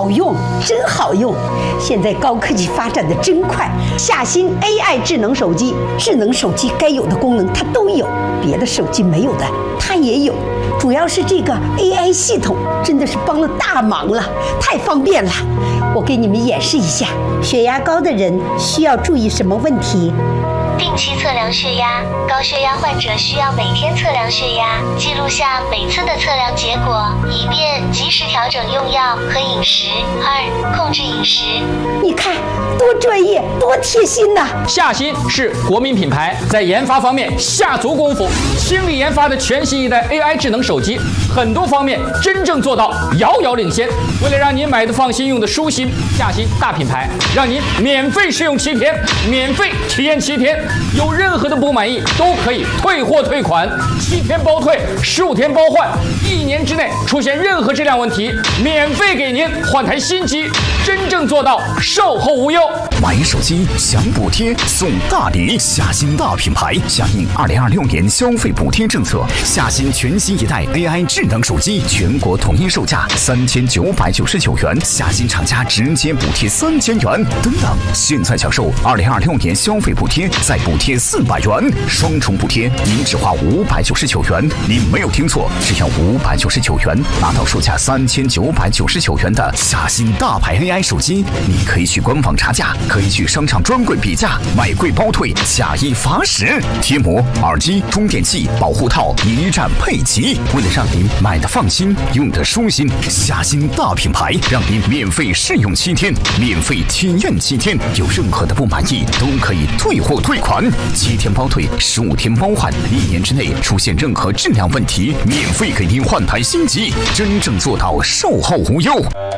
好用，真好用！现在高科技发展的真快，夏新 AI 智能手机，智能手机该有的功能它都有，别的手机没有的它也有。主要是这个 AI 系统真的是帮了大忙了，太方便了。我给你们演示一下，血压高的人需要注意什么问题？ 定期测量血压，高血压患者需要每天测量血压，记录下每次的测量结果，以便及时调整用药和饮食。2、控制饮食。 你看，多专业，多贴心呐！ 夏新是国民品牌，在研发方面下足功夫，倾力研发的全新一代 AI 智能手机，很多方面真正做到遥遥领先。为了让您买的放心，用的舒心，夏新大品牌让您免费试用7天，免费体验7天。有任何的不满意都可以退货退款，7天包退，15天包换，1年之内出现任何质量问题，免费给您换台新机，真正做到售后无忧。 买手机享补贴送大礼，夏新大品牌响应2026年消费补贴政策，夏新全新一代 AI 智能手机全国统一售价3999元，夏新厂家直接补贴3000元等等。现在享受2026年消费补贴，再补贴400元，双重补贴，您只花599元。您没有听错，只要599元，拿到售价3999元的夏新大牌 AI 手机。你可以去官网查价，可以去商场专柜比价，买贵包退，假一罚10。贴膜、耳机、充电器、保护套一站配齐。为了让您买的放心，用的舒心，夏新大品牌让您免费试用7天，免费体验7天，有任何的不满意都可以退货退款，7天包退，15天包换，1年之内出现任何质量问题，免费给您换台新机，真正做到售后无忧。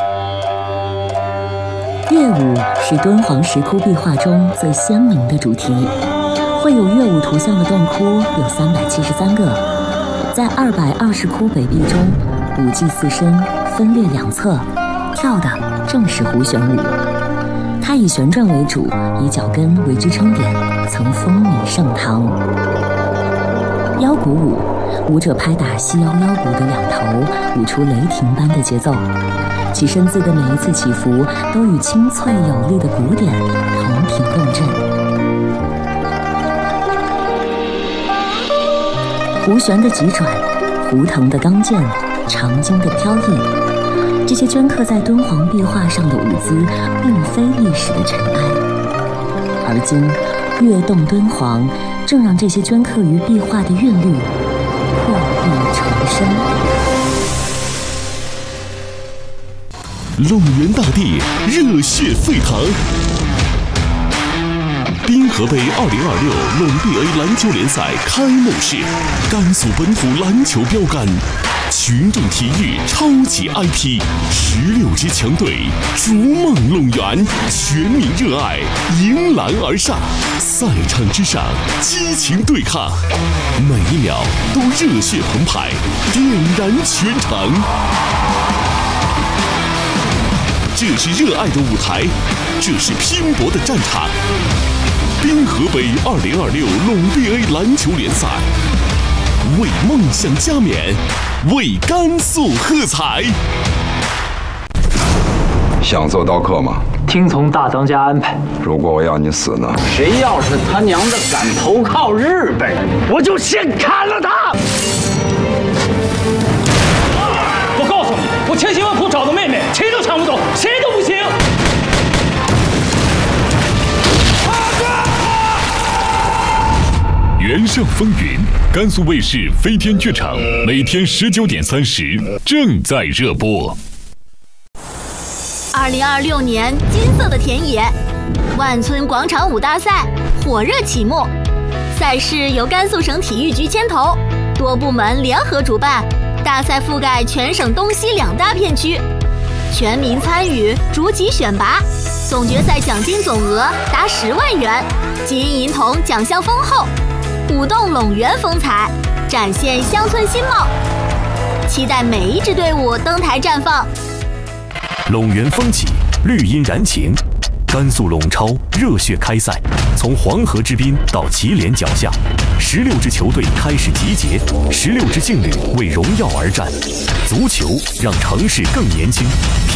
乐舞是敦煌石窟壁画中最鲜明的主题，绘有乐舞图像的洞窟有373个，在220窟北壁中，5祭4身分列2侧，跳的正是胡旋舞。它以旋转为主，以脚跟为支撑点，曾风靡盛唐。腰鼓舞，舞者拍打细腰腰鼓的2头，舞出雷霆般的节奏。其身姿的每一次起伏，都与清脆有力的鼓点同频共振。胡旋的急转，胡腾的刚健，长经的飘逸，这些镌刻在敦煌壁画上的舞姿，并非历史的尘埃。而今，跃动敦煌，正让这些镌刻于壁画的韵律破壁重生。 陇源大地热血沸腾，滨河杯2026陇 BA 篮球联赛开幕式，甘肃本土篮球标杆，群众体育超级 IP，16支强队逐梦陇源，全民热爱迎篮而上，赛场之上激情对抗，每一秒都热血澎湃，点燃全场。这是热爱的舞台，这是拼搏的战场。滨河杯2026陇 BA 篮球联赛，为梦想加冕，为甘肃喝彩。 想做刀客吗？ 听从大当家安排。 如果我要你死呢？ 谁要是他娘的敢投靠日本人，我就先砍了他！我告诉你，我千辛万苦找的妹妹，谁都抢不走，谁都不行。 原上风云，甘肃卫视飞天剧场每天19点30正在热播。 2026年金色的田野，万村广场舞大赛火热启幕。赛事由甘肃省体育局牵头，多部门联合主办。大赛覆盖全省东西2大片区，全民参与，逐级选拔，总决赛奖金总额达10万元，金银铜奖项丰厚，舞动陇源风采，展现乡村新貌。期待每一支队伍登台绽放。 陇源风起，绿荫燃情，甘肃陇超热血开赛，从黄河之滨到祁连脚下，16支球队开始集结，16支劲旅为荣耀而战。足球让城市更年轻。